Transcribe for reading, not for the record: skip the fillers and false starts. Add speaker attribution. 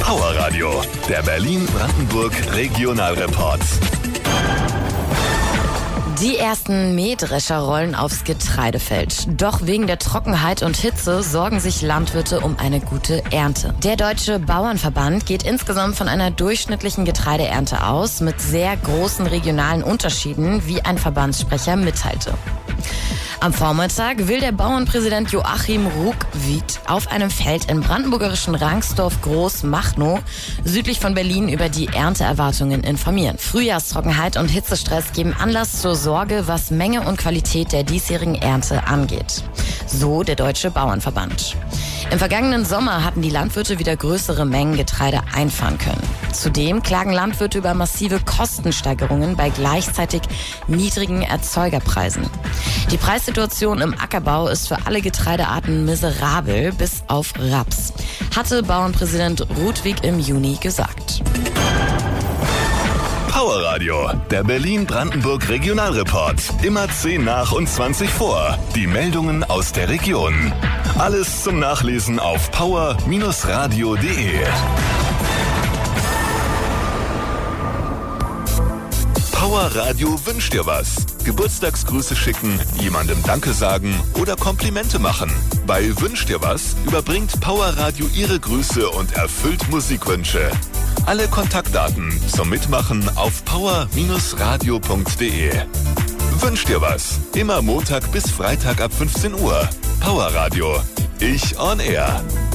Speaker 1: Power Radio, der Berlin-Brandenburg Regionalreport.
Speaker 2: Die ersten Mähdrescher rollen aufs Getreidefeld. Doch wegen der Trockenheit und Hitze sorgen sich Landwirte um eine gute Ernte. Der Deutsche Bauernverband geht insgesamt von einer durchschnittlichen Getreideernte aus, mit sehr großen regionalen Unterschieden, wie ein Verbandssprecher mitteilte. Am Vormittag will der Bauernpräsident Joachim Ruckwied auf einem Feld im brandenburgerischen Rangsdorf Großmachnow südlich von Berlin über die Ernteerwartungen informieren. Frühjahrstrockenheit und Hitzestress geben Anlass zur Sorge, was Menge und Qualität der diesjährigen Ernte angeht. So der Deutsche Bauernverband. Im vergangenen Sommer hatten die Landwirte wieder größere Mengen Getreide einfahren können. Zudem klagen Landwirte über massive Kostensteigerungen bei gleichzeitig niedrigen Erzeugerpreisen. Die Preissituation im Ackerbau ist für alle Getreidearten miserabel, bis auf Raps, hatte Bauernpräsident Rudwig im Juni gesagt.
Speaker 1: Power Radio, der Berlin-Brandenburg Regionalreport. Immer 10 nach und 20 vor. Die Meldungen aus der Region. Alles zum Nachlesen auf power-radio.de. Power Radio wünscht dir was. Geburtstagsgrüße schicken, jemandem Danke sagen oder Komplimente machen. Bei Wünsch dir was überbringt Power Radio ihre Grüße und erfüllt Musikwünsche. Alle Kontaktdaten zum Mitmachen auf power-radio.de. Wünsch dir was. Immer Montag bis Freitag ab 15 Uhr. Power Radio. Ich on Air.